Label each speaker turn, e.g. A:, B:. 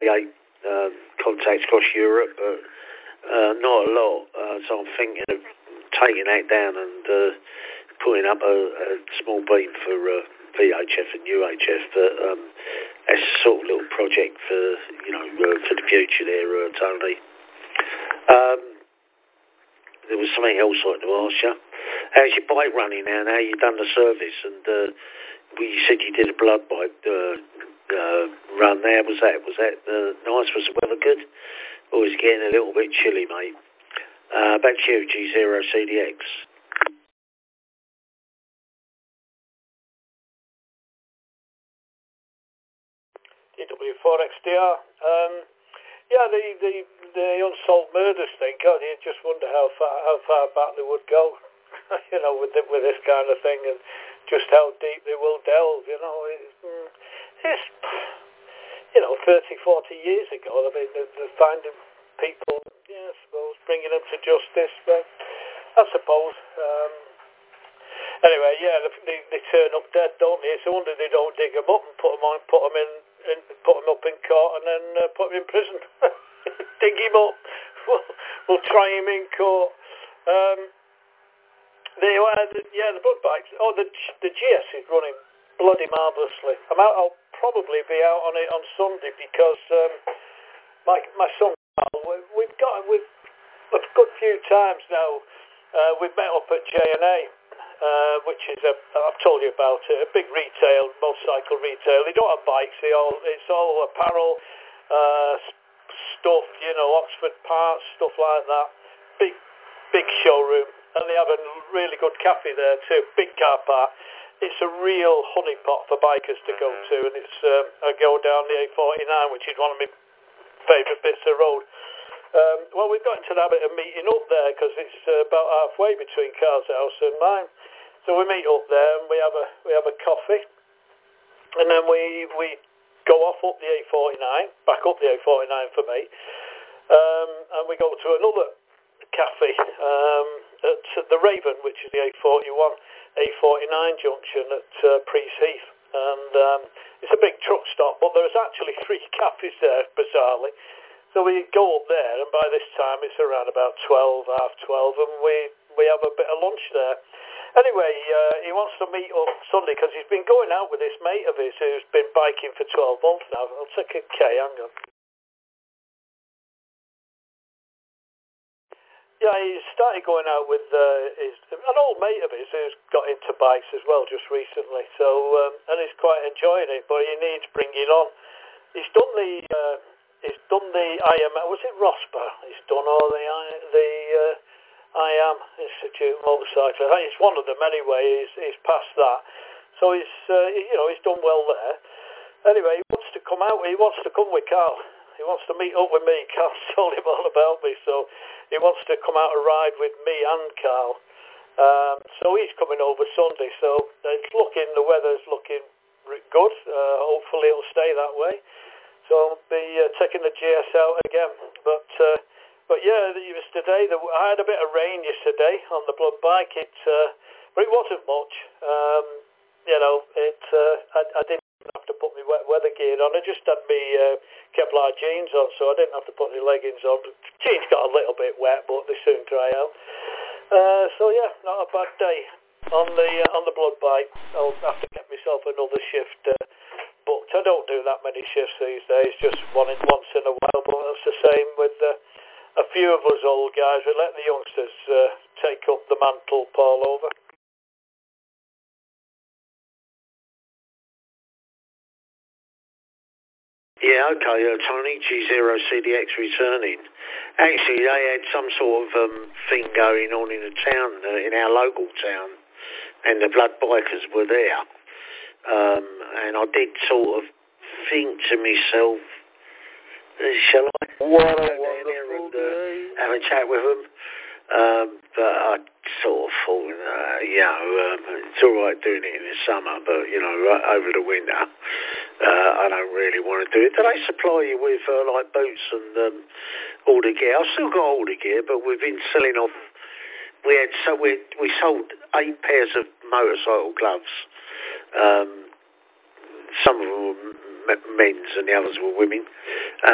A: create contacts across Europe, but not a lot. So I'm thinking of taking that down and putting up a small beam for VHF and UHF. But that's a sort of little project for for the future there, Tony. There was something else I'd like to ask you. How's your bike running now? Now you've done the service, and you said you did a blood bike run there. Was that nice? Was the weather good? Or is it getting a little bit chilly, mate? Back to you, G0CDX.
B: DW4XDR. Yeah, the unsolved murders thing. God, you just wonder how far back they would go, with this kind of thing, and just how deep they will delve. It's 30, 40 years ago. I mean, they're finding people. Yeah, I suppose bringing them to justice. But I suppose. Anyway, yeah, they turn up dead, don't they? It's a wonder they don't dig them up and put them up in court and then put them in prison. Dig him up. We'll try him in court. The blood bikes. Oh, the GS is running bloody marvellously. I'll probably be out on it on Sunday because my son, we've a good few times now. We've met up at J&A. Which is I've told you about it, a big motorcycle retail. They don't have bikes, it's all apparel, stuff, Oxford parts, stuff like that. Big showroom, and they have a really good cafe there too, big car park. It's a real honeypot for bikers to go to, and it's I go down the A49, which is one of my favourite bits of road. Well, we've got into the habit of meeting up there because it's about halfway between Carl's house and mine. So we meet up there and we have a coffee, and then we go off up the A49, back up the A49 for me, and we go to another cafe at the Raven, which is the A41, A49 junction at Priest Heath, and it's a big truck stop, but there's actually 3 cafes there, bizarrely. So we go up there, and by this time it's around about 12, half 12, and we have a bit of lunch there. Anyway, he wants to meet up Sunday because he's been going out with this mate of his who's been biking for 12 months now. I'll take a K, hang on. Yeah, he started going out with an old mate of his who's got into bikes as well just recently. So, and he's quite enjoying it, but he needs bringing on. He's done the IM. Was it Rosper? He's done all the IAM Institute motorcycle. I think it's one of them anyway. He's past that, so he's done well there. Anyway, he wants to come out. He wants to come with Carl. He wants to meet up with me. Carl told him all about me, so he wants to come out and ride with me and Carl. So he's coming over Sunday. So the weather's looking good. Hopefully it'll stay that way. So I'll be taking the GS out again. But yeah, it was today. I had a bit of rain yesterday on the blood bike. But it wasn't much. I didn't have to put my wet weather gear on. I just had my Kevlar jeans on, so I didn't have to put my leggings on. The jeans got a little bit wet, but they soon dry out. So yeah, not a bad day on the blood bike. I'll have to get myself another shift booked. I don't do that many shifts these days, just once in a while. But that's the same with a few of us old guys. We let the youngsters take up the mantle, Paul, over.
A: Yeah, okay, Tony, G0CDX returning. Actually, they had some sort of thing going on in the town, in our local town, and the blood bikers were there. And I did sort of think to myself, shall I go down there and have a chat with them? But I sort of thought, it's all right doing it in the summer, but, right over the winter, I don't really want to do it. Do they supply you with, like, boots and all the gear? I've still got all the gear, but we've been selling off. We sold 8 pairs of motorcycle gloves. Some of them were men's and the others were women.